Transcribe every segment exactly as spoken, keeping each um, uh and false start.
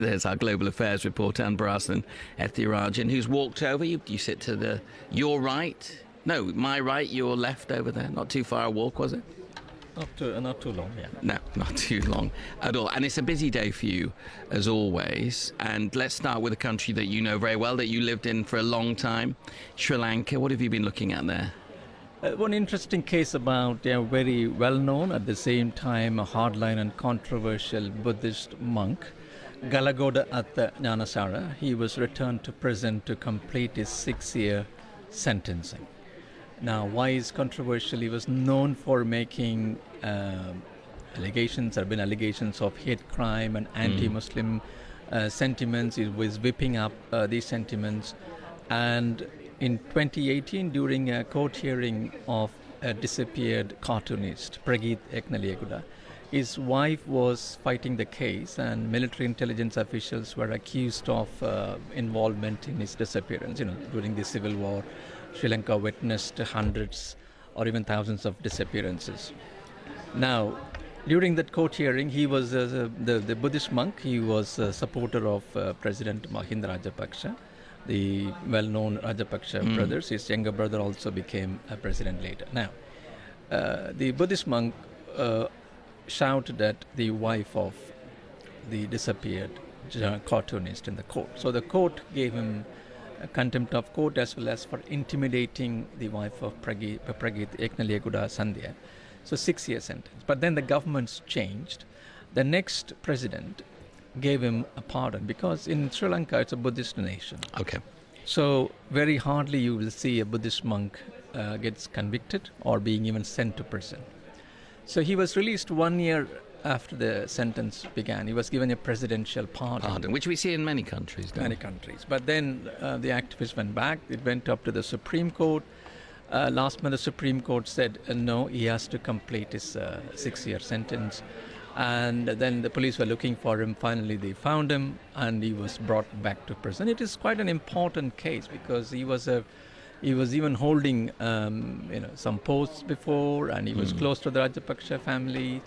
There's our global affairs reporter, Ann Braston, Ethirajan, who's walked over. You, you sit to the your right. No, my right, your left over there. Not too far a walk, was it? Not too, not too long, yeah. No, not too long at all. And it's a busy day for you, as always. And let's start with a country that you know very well, that you lived in for a long time, Sri Lanka. What have you been looking at there? Uh, one interesting case about a very well-known, at the same time, a hardline and controversial Buddhist monk, Galagoda Atta Nyanasara. He was returned to prison to complete his six-year sentencing. Now, why is controversial? He was known for making uh, allegations, there have been allegations of hate crime and anti-Muslim uh, sentiments. He was whipping up uh, these sentiments. And in twenty eighteen, during a court hearing of a disappeared cartoonist, Prageeth Ekneliyaguda, his wife was fighting the case, and military intelligence officials were accused of uh, involvement in his disappearance. You know, during the civil war, Sri Lanka witnessed hundreds or even thousands of disappearances. Now, during that court hearing, he was uh, the, the Buddhist monk. He was a supporter of uh, President Mahinda Rajapaksa, the well-known Rajapaksa mm. brothers. His younger brother also became a president later. Now, uh, the Buddhist monk uh, shouted at the wife of the disappeared cartoonist in the court. So the court gave him a contempt of court as well as for intimidating the wife of Prageeth Ekneliyaguda Sandhya. So six year sentence. But then the governments changed. The next president gave him a pardon because in Sri Lanka it's a Buddhist nation. Okay. So very hardly you will see a Buddhist monk uh, gets convicted or being even sent to prison. So he was released one year after the sentence began. He was given a presidential pardon. Pardon, which we see in many countries. Many countries. But then uh, the activists went back. It went up to the Supreme Court. Uh, last month the Supreme Court said uh, no, he has to complete his uh, six-year sentence. And then the police were looking for him. Finally they found him and he was brought back to prison. It is quite an important case because he was a He was even holding um, you know, some posts before, and he was mm. close to the Rajapaksa family.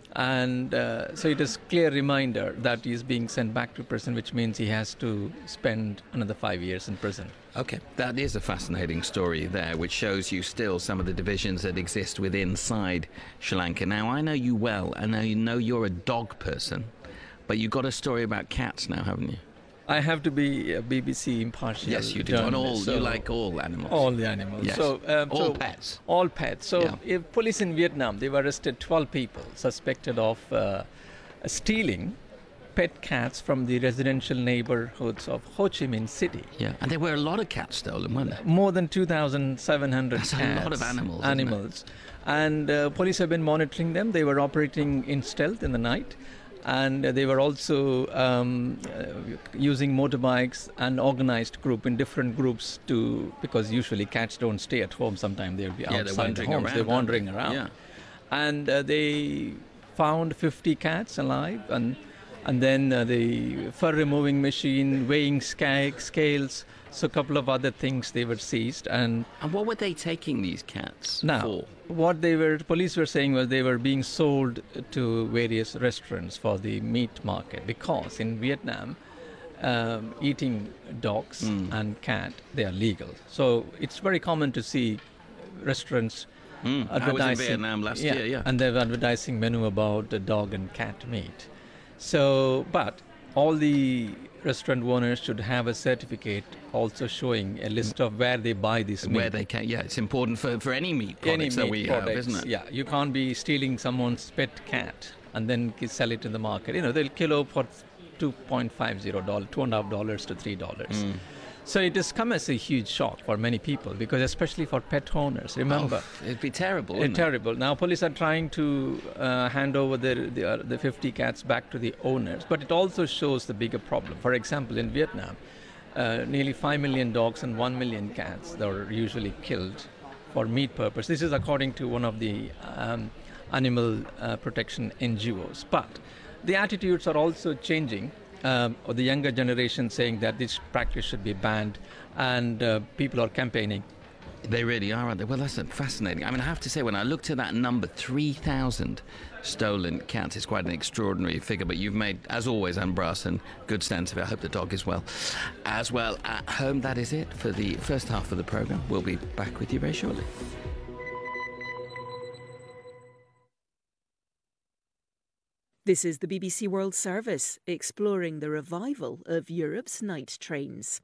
And uh, so it is a clear reminder that he is being sent back to prison, which means he has to spend another five years in prison. Okay, that is a fascinating story there, which shows you still some of the divisions that exist within inside Sri Lanka. Now, I know you well, and I know you're a dog person, but you've got a story about cats now, haven't you? I have to be a B B C impartial. Yes, you do. On all, so you like all animals. All the animals. Yes. So, um, all so pets. All pets. So, Yeah. if police in Vietnam, they've arrested twelve people suspected of uh, stealing pet cats from the residential neighborhoods of Ho Chi Minh City. Yeah, and there were a lot of cats stolen, weren't there? More than two thousand seven hundred That's cats. a lot of animals. isn't Animals. And uh, police have been monitoring them. They were operating in stealth in the night. And they were also um, uh, using motorbikes and organized group in different groups to, because usually cats don't stay at home. Sometimes they'll be Yeah, outside they're the wandering homes. around, They're aren't wandering they? around. Yeah. And uh, they found fifty cats alive, and and then uh, the fur removing machine, weighing sca- scales, so a couple of other things they were seized. And And what were they taking these cats now, for? what they were, police were saying was they were being sold to various restaurants for the meat market, because in Vietnam, um, eating dogs Mm. and cat, they are legal. So it's very common to see restaurants Mm. I was in advertising. Vietnam last yeah, year, yeah. and they're advertising menu about the dog and cat meat. So, but all the restaurant owners should have a certificate also showing a list of where they buy this meat. Where they can, yeah, it's important for, for any meat products Any that meat we have, products, isn't it? Yeah, you can't be stealing someone's pet cat and then ki- sell it in the market. You know, they'll kilo for two point five zero dollars, two and a half dollars to three dollars. Mm. So it has come as a huge shock for many people, because especially for pet owners. Remember, Oh, it'd be terrible, it's wouldn't it? terrible. Now police are trying to uh, hand over the the, uh, the fifty cats back to the owners, but it also shows the bigger problem. For example, in Vietnam, uh, nearly five million dogs and one million cats that are usually killed for meat purpose. This is according to one of the um, animal uh, protection N G Os. But the attitudes are also changing. Um, or the younger generation saying that this practice should be banned, and uh, people are campaigning They really are, aren't they? Well, that's fascinating. I mean, I have to say, when I looked at that number, three thousand stolen cats, is quite an extraordinary figure. But you've made, as always, Anne Brasson, good sense of it. I hope the dog is well. As well at home, that is it for the first half of the programme. We'll be back with you very shortly. This is the B B C World Service, exploring the revival of Europe's night trains.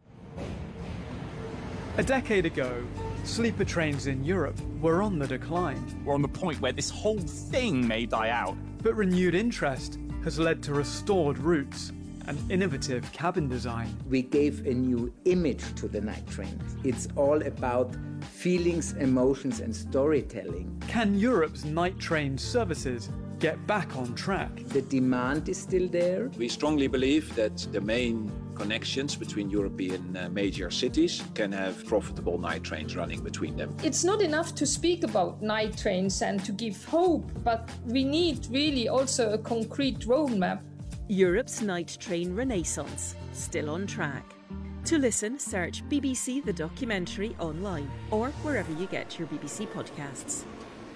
A decade ago, sleeper trains in Europe were on the decline. We're on the point where this whole thing may die out. But renewed interest has led to restored routes and innovative cabin design. We gave a new image to the night train. It's all about feelings, emotions and storytelling. Can Europe's night train services get back on track? The demand is still there. We strongly believe that the main connections between European uh, major cities can have profitable night trains running between them. It's not enough to speak about night trains and to give hope, but we need really also a concrete roadmap. Europe's night train renaissance, still on track. To listen, search B B C The Documentary online or wherever you get your B B C podcasts.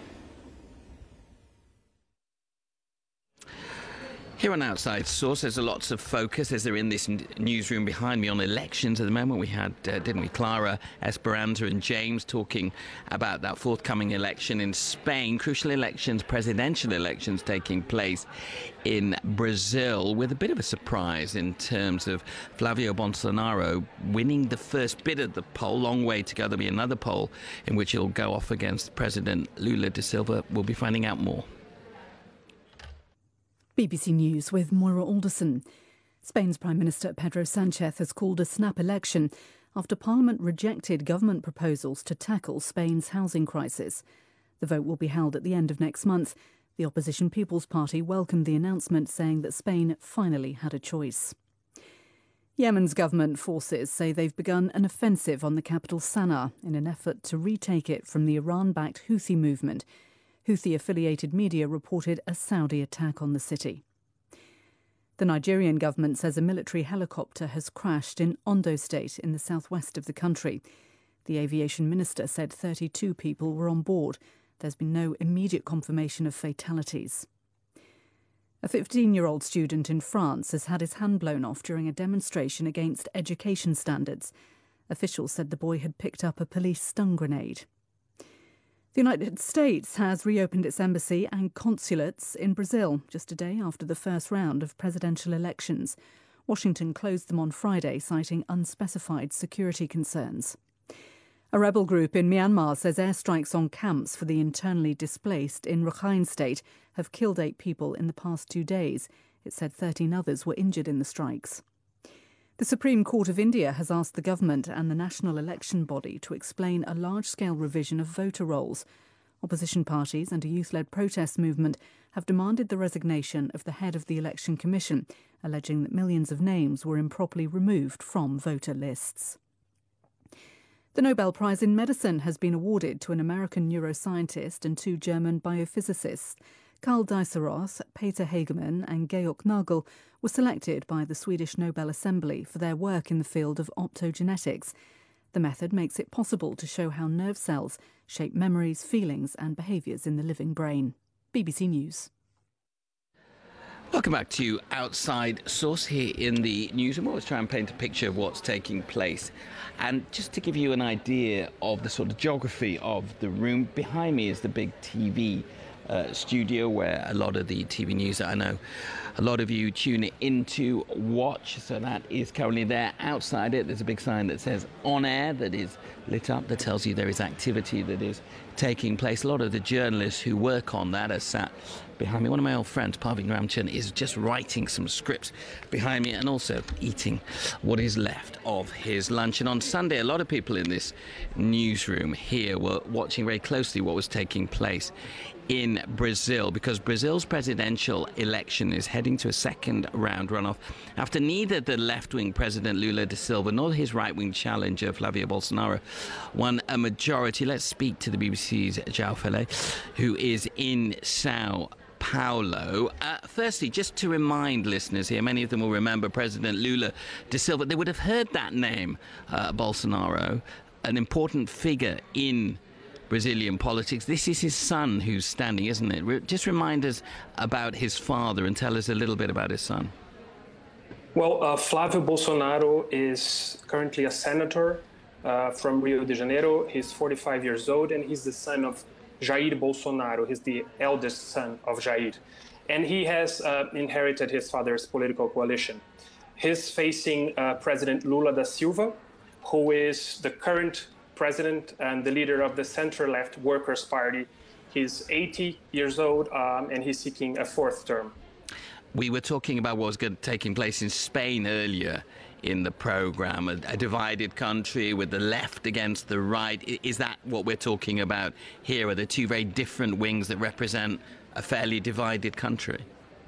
Here on Outside Source, there's lots of focus, as they're in this n- newsroom behind me, on elections at the moment. We had, uh, didn't we, Clara, Esperanza and James talking about that forthcoming election in Spain. Crucial elections, presidential elections taking place in Brazil, with a bit of a surprise in terms of Flavio Bolsonaro winning the first bit of the poll. Long way to go. There'll be another poll in which he'll go off against President Lula da Silva. We'll be finding out more. B B C News with Moira Alderson. Spain's Prime Minister Pedro Sánchez has called a snap election after Parliament rejected government proposals to tackle Spain's housing crisis. The vote will be held at the end of next month. The opposition People's Party welcomed the announcement, saying that Spain finally had a choice. Yemen's government forces say they've begun an offensive on the capital Sana'a in an effort to retake it from the Iran-backed Houthi movement. Houthi-affiliated media reported a Saudi attack on the city. The Nigerian government says a military helicopter has crashed in Ondo State in the southwest of the country. The aviation minister said thirty-two people were on board. There's been no immediate confirmation of fatalities. A fifteen-year-old student in France has had his hand blown off during a demonstration against education standards. Officials said the boy had picked up a police stun grenade. The United States has reopened its embassy and consulates in Brazil just a day after the first round of presidential elections. Washington closed them on Friday, citing unspecified security concerns. A rebel group in Myanmar says airstrikes on camps for the internally displaced in Rakhine State have killed eight people in the past two days. It said thirteen others were injured in the strikes. The Supreme Court of India has asked the government and the National Election Body to explain a large-scale revision of voter rolls. Opposition parties and a youth-led protest movement have demanded the resignation of the head of the Election Commission, alleging that millions of names were improperly removed from voter lists. The Nobel Prize in Medicine has been awarded to an American neuroscientist and two German biophysicists. Karl Diceroth, Peter Hagemann and Georg Nagel were selected by the Swedish Nobel Assembly for their work in the field of optogenetics. The method makes it possible to show how nerve cells shape memories, feelings and behaviours in the living brain. B B C News. Welcome back to Outside Source here in the newsroom. I always try and paint a picture of what's taking place. And just to give you an idea of the sort of geography of the room, behind me is the big T V Uh, studio where a lot of the T V news that I know a lot of you tune in to watch. So that is currently there. Outside it, there's a big sign that says on air that is lit up that tells you there is activity that is taking place. A lot of the journalists who work on that are sat behind me. One of my old friends, Parveen Ramchand, is just writing some scripts behind me and also eating what is left of his lunch. And on Sunday, a lot of people in this newsroom here were watching very closely what was taking place in Brazil, because Brazil's presidential election is heading to a second round runoff after neither the left-wing President Lula da Silva nor his right-wing challenger Flavio Bolsonaro won a majority. Let's speak to the B B C's João Fele, who is in Sao Paulo. Uh, firstly, just to remind listeners here, many of them will remember President Lula da Silva. They would have heard that name, uh, Bolsonaro, an important figure in Brazilian politics. This is his son who's standing, isn't it? Re- just remind us about his father and tell us a little bit about his son. Well, uh, Flávio Bolsonaro is currently a senator uh, from Rio de Janeiro. He's forty-five years old, and he's the son of Jair Bolsonaro. He's the eldest son of Jair. And he has uh, inherited his father's political coalition. He's facing uh, President Lula da Silva, who is the current president and the leader of the center-left Workers' Party. He's eighty years old, um, and he's seeking a fourth term. We were talking about what was good, taking place in Spain earlier in the program, a, a divided country with the left against the right. Is that what we're talking about here? Are the two very different wings that represent a fairly divided country?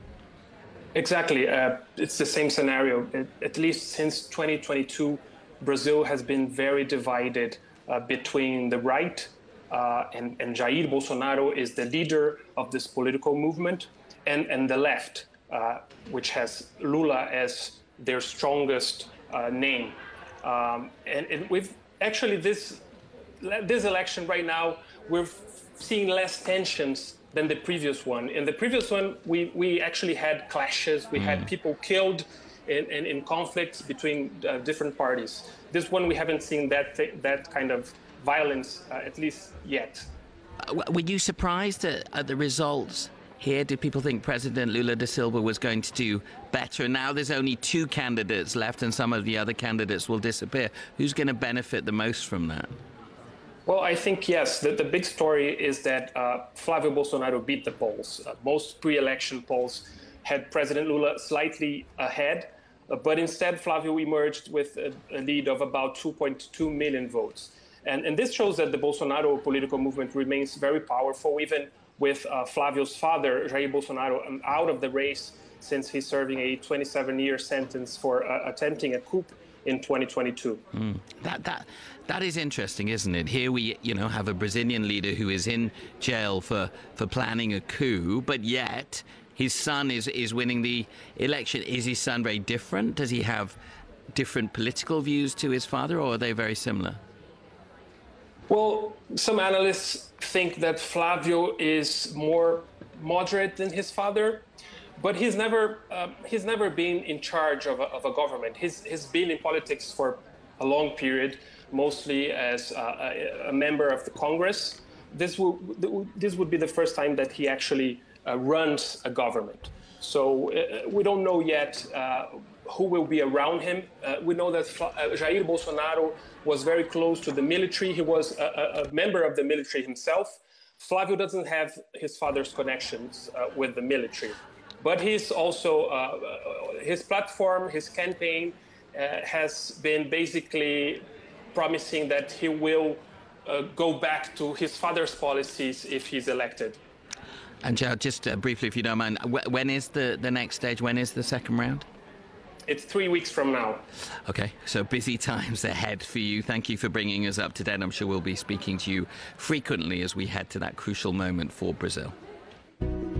Exactly. Uh, it's the same scenario. It, at least since twenty twenty-two, Brazil has been very divided uh, between the right uh, and, and Jair Bolsonaro is the leader of this political movement, and, and the left, uh, which has Lula as their strongest uh, name. Um, and, and we've actually, this, this election right now, we're seeing less tensions than the previous one. In the previous one, we, we actually had clashes. We mm. had people killed in, in, in conflicts between uh, different parties. This one, we haven't seen that, that kind of violence, uh, at least yet. Uh, were you surprised at, at the results here? Did people think President Lula da Silva was going to do better? And now there's only two candidates left and some of the other candidates will disappear. Who's going to benefit the most from that? Well, I think, yes, the, the big story is that uh, Flávio Bolsonaro beat the polls. Uh, most pre-election polls had President Lula slightly ahead, uh, but instead Flávio emerged with a, a lead of about two point two million votes. And, and this shows that the Bolsonaro political movement remains very powerful, even with uh, Flávio's father, Jair Bolsonaro, out of the race since he's serving a twenty-seven year sentence for uh, attempting a coup in twenty twenty-two. Mm. That that that is interesting, isn't it? Here we, you know, have a Brazilian leader who is in jail for for planning a coup, but yet his son is is winning the election. Is his son very different? Does he have different political views to his father, or are they very similar? Well, some analysts think that Flávio is more moderate than his father, but he's never uh, he's never been in charge of a, of a government. He's he's been in politics for a long period, mostly as uh, a, a member of the Congress. This will this would be the first time that he actually uh, runs a government. So uh, we don't know yet uh, who will be around him. Uh, we know that Fla- uh, Jair Bolsonaro was very close to the military. He was a, a member of the military himself. Flávio doesn't have his father's connections uh, with the military. But he's also, uh, his platform, his campaign uh, has been basically promising that he will uh, go back to his father's policies if he's elected. And Joe, just uh, briefly, if you don't mind, when is the, the next stage? When is the second round? It's three weeks from now. Okay, so busy times ahead for you. Thank you for bringing us up to date. I'm sure we'll be speaking to you frequently as we head to that crucial moment for Brazil.